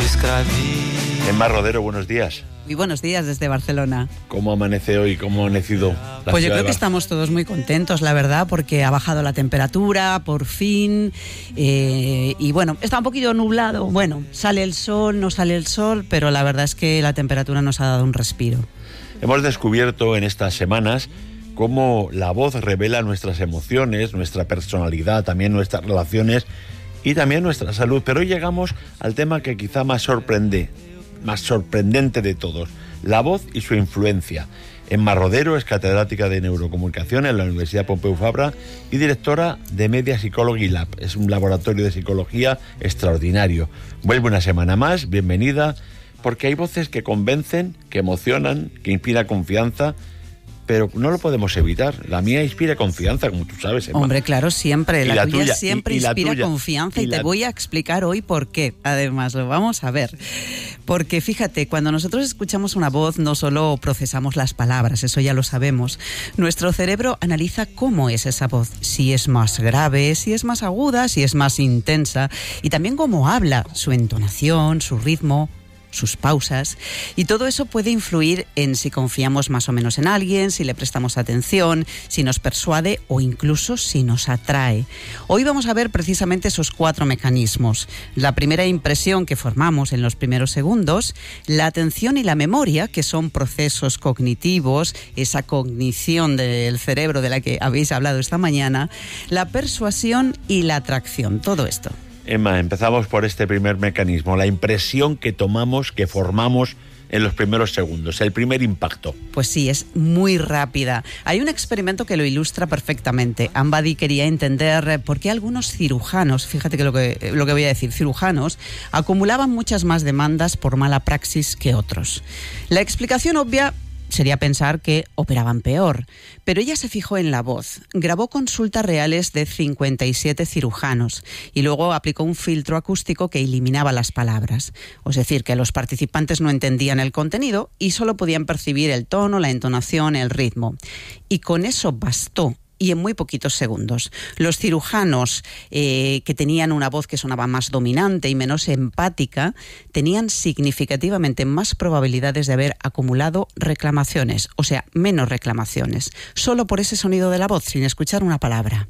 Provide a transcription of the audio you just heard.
Emma Rodero, buenos días. Muy buenos días desde Barcelona. ¿Cómo amanece hoy? ¿Cómo ha amanecido la Pues yo ciudad creo que estamos todos muy contentos, la verdad, porque ha bajado la temperatura, por fin, y bueno, está un poquito nublado. Bueno, sale el sol, no sale el sol, pero la verdad es que la temperatura nos ha dado un respiro. Hemos descubierto en estas semanas cómo la voz revela nuestras emociones, nuestra personalidad, también nuestras relaciones y también nuestra salud. Pero hoy llegamos al tema que quizá más sorprendente de todos, la voz y su influencia. Emma Rodero es catedrática de Neurocomunicación en la Universidad Pompeu Fabra y directora de Media Psychology Lab. Es un laboratorio de psicología extraordinario. Vuelve una semana más, bienvenida, porque hay voces que convencen, que emocionan, que inspiran confianza, pero no lo podemos evitar. La mía inspira confianza, como tú sabes, Emma. Hombre, claro, siempre. La tuya siempre inspira tuya, confianza y te voy a explicar hoy por qué. Además, lo vamos a ver. Porque fíjate, cuando nosotros escuchamos una voz, no solo procesamos las palabras, eso ya lo sabemos. Nuestro cerebro analiza cómo es esa voz. Si es más grave, si es más aguda, si es más intensa. Y también cómo habla, su entonación, su ritmo, sus pausas, y todo eso puede influir en si confiamos más o menos en alguien, si le prestamos atención, si nos persuade o incluso si nos atrae. Hoy vamos a ver precisamente esos 4 mecanismos. La primera impresión que formamos en los primeros segundos, la atención y la memoria, que son procesos cognitivos, esa cognición del cerebro de la que habéis hablado esta mañana, la persuasión y la atracción, todo esto. Emma, empezamos por este primer mecanismo, la impresión que tomamos, que formamos en los primeros segundos, el primer impacto. Pues sí, es muy rápida. Hay un experimento que lo ilustra perfectamente. Ambady quería entender por qué algunos cirujanos, fíjate que lo que voy a decir, cirujanos, acumulaban muchas más demandas por mala praxis que otros. La explicación obvia sería pensar que operaban peor, pero ella se fijó en la voz, grabó consultas reales de 57 cirujanos y luego aplicó un filtro acústico que eliminaba las palabras. Es decir, que los participantes no entendían el contenido y solo podían percibir el tono, la entonación, el ritmo. Y con eso bastó. Y en muy poquitos segundos. Los cirujanos que tenían una voz que sonaba más dominante y menos empática tenían significativamente más probabilidades de haber acumulado reclamaciones, o sea, menos reclamaciones, solo por ese sonido de la voz, sin escuchar una palabra.